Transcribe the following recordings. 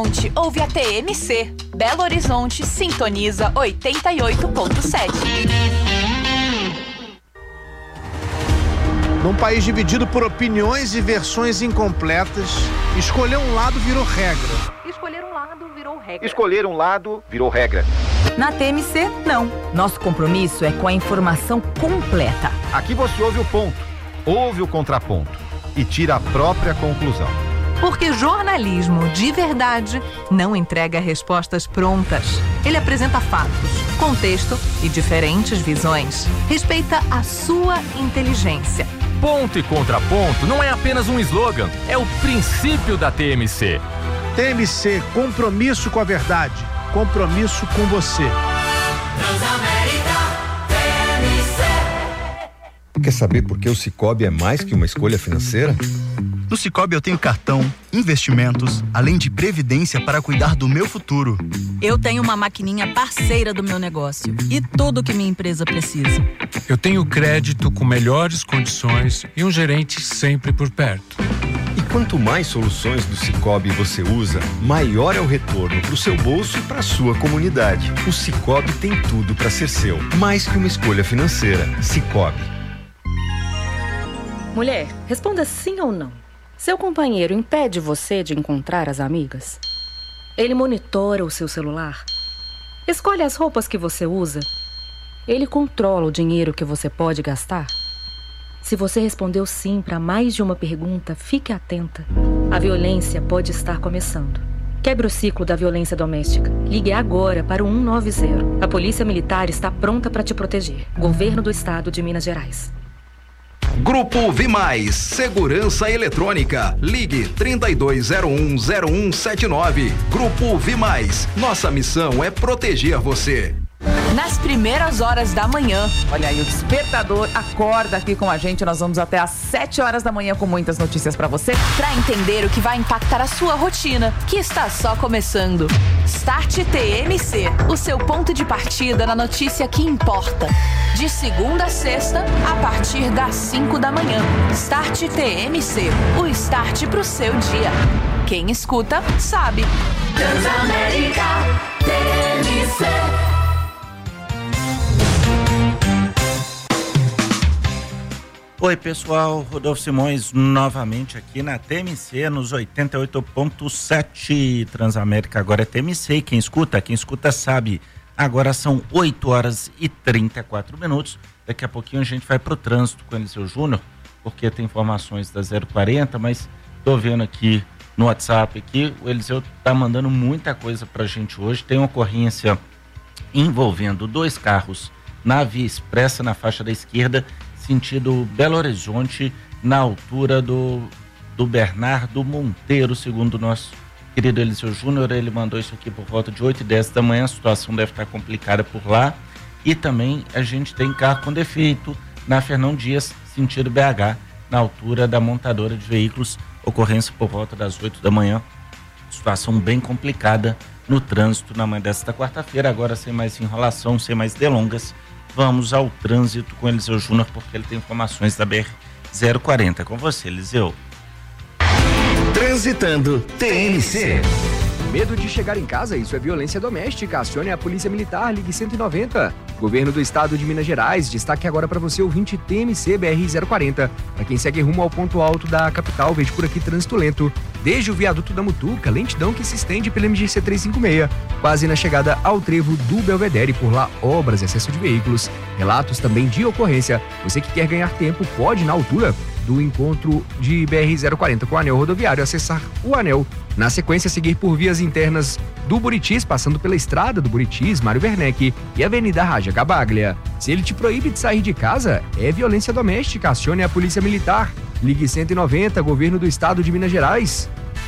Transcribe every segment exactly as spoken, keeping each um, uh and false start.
Ouve a T M C. Belo Horizonte sintoniza oitenta e oito ponto sete. Num país dividido por opiniões e versões incompletas, escolher um lado virou regra. Escolher um lado virou regra. Escolher um lado virou regra. Na T M C, não. Nosso compromisso é com a informação completa. Aqui você ouve o ponto, ouve o contraponto e tira a própria conclusão. Porque jornalismo de verdade não entrega respostas prontas. Ele apresenta fatos, contexto e diferentes visões. Respeita a sua inteligência. Ponto e contraponto não é apenas um slogan, é o princípio da T M C. T M C, compromisso com a verdade, compromisso com você. Transamérica T M C. Quer saber por que o Sicoob é mais que uma escolha financeira? No Sicoob eu tenho cartão, investimentos, além de previdência para cuidar do meu futuro. Eu tenho uma maquininha parceira do meu negócio e tudo que minha empresa precisa. Eu tenho crédito com melhores condições e um gerente sempre por perto. E quanto mais soluções do Sicoob você usa, maior é o retorno para o seu bolso e para a sua comunidade. O Sicoob tem tudo para ser seu, mais que uma escolha financeira. Sicoob. Mulher, responda sim ou não. Seu companheiro impede você de encontrar as amigas? Ele monitora o seu celular? Escolhe as roupas que você usa? Ele controla o dinheiro que você pode gastar? Se você respondeu sim para mais de uma pergunta, fique atenta. A violência pode estar começando. Quebre o ciclo da violência doméstica. Ligue agora para o um nove zero. A Polícia Militar está pronta para te proteger. Governo do Estado de Minas Gerais. Grupo Vimais, Segurança Eletrônica. Ligue trinta e dois zero um zero um sete nove. Grupo Vimais. Nossa missão é proteger você. Nas primeiras horas da manhã. Olha aí, o despertador acorda aqui com a gente. Nós vamos até às sete horas da manhã com muitas notícias pra você. Pra entender o que vai impactar a sua rotina, que está só começando. Start T M C, o seu ponto de partida na notícia que importa. De segunda a sexta, a partir das cinco da manhã. Start T M C, o start pro seu dia. Quem escuta, sabe. Transamérica T M C. Oi pessoal, Rodolfo Simões novamente aqui na T M C nos oitenta e oito ponto sete. Transamérica agora é T M C, quem escuta, quem escuta sabe. Agora são oito horas e trinta e quatro minutos. Daqui a pouquinho a gente vai pro trânsito com o Eliseu Júnior, porque tem informações da zero quarenta, mas tô vendo aqui no WhatsApp aqui, o Eliseu tá mandando muita coisa pra gente hoje. Tem uma ocorrência envolvendo dois carros na Via Expressa, na faixa da esquerda, sentido Belo Horizonte, na altura do, do Bernardo Monteiro, segundo o nosso querido Eliseu Júnior. Ele mandou isso aqui por volta de oito e dez da manhã, a situação deve estar complicada por lá. E também a gente tem carro com defeito na Fernão Dias, sentido B H, na altura da montadora de veículos, ocorrência por volta das oito da manhã. Situação bem complicada no trânsito na manhã desta quarta-feira. Agora, sem mais enrolação, sem mais delongas, vamos ao trânsito com Eliseu Júnior, porque ele tem informações da B R zero quarenta. Com você, Eliseu. Transitando T M C. Medo de chegar em casa? Isso é violência doméstica. Acione a Polícia Militar, ligue cento e noventa. Governo do Estado de Minas Gerais, destaque agora para você, ouvinte T M C B R zero quarenta. Para quem segue rumo ao ponto alto da capital, vejo por aqui trânsito lento. Desde o viaduto da Mutuca, lentidão que se estende pela M G C trezentos e cinquenta e seis, quase na chegada ao trevo do Belvedere, por lá obras e excesso de veículos. Relatos também de ocorrência. Você que quer ganhar tempo pode, na altura do encontro de B R zero quarenta com o anel rodoviário, acessar o anel. Na sequência, seguir por vias internas do Buritis, passando pela estrada do Buritis, Mário Werneck e Avenida Raja Gabaglia. Se ele te proíbe de sair de casa, é violência doméstica. Acione a Polícia Militar. Ligue cento e noventa, Governo do Estado de Minas Gerais.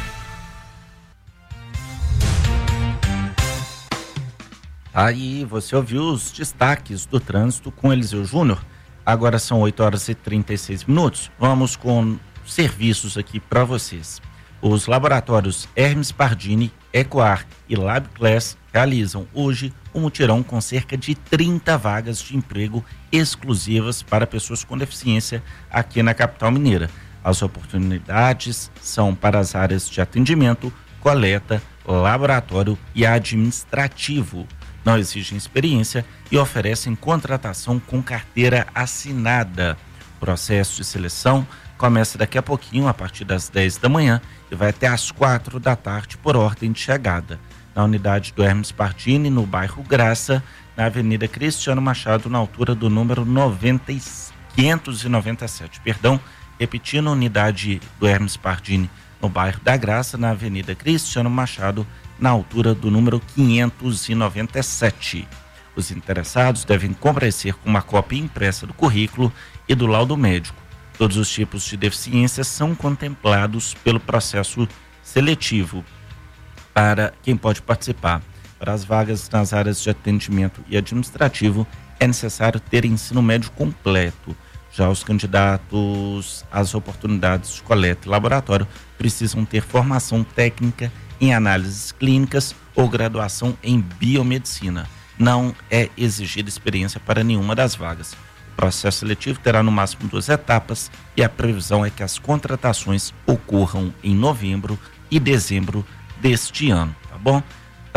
Aí você ouviu os destaques do trânsito com Eliseu Júnior. Agora são oito horas e trinta e seis minutos. Vamos com serviços aqui para vocês. Os laboratórios Hermes Pardini, Ecoar e LabClass realizam hoje um mutirão com cerca de trinta vagas de emprego exclusivas para pessoas com deficiência aqui na capital mineira. As oportunidades são para as áreas de atendimento, coleta, laboratório e administrativo. Não exigem experiência e oferecem contratação com carteira assinada. O processo de seleção começa daqui a pouquinho, a partir das dez da manhã, e vai até às quatro da tarde por ordem de chegada. Na unidade do Hermes Pardini, no bairro Graça, na Avenida Cristiano Machado, na altura do número noventa e quinhentos e noventa e sete. Perdão, repetindo, unidade do Hermes Pardini, no bairro da Graça, na Avenida Cristiano Machado, na altura do número quinhentos e noventa e sete. Os interessados devem comparecer com uma cópia impressa do currículo e do laudo médico. Todos os tipos de deficiências são contemplados pelo processo seletivo para quem pode participar. Para as vagas nas áreas de atendimento e administrativo, é necessário ter ensino médio completo. Já os candidatos às oportunidades de coleta e laboratório precisam ter formação técnica em análises clínicas ou graduação em biomedicina. Não é exigida experiência para nenhuma das vagas. O processo seletivo terá no máximo duas etapas e a previsão é que as contratações ocorram em novembro e dezembro deste ano, tá bom?